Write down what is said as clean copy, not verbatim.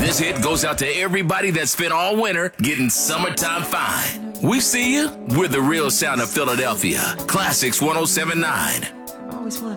This hit goes out to everybody that spent all winter getting summertime fine. We see you. We're the real sound of Philadelphia. Classics 107.9. Always wanted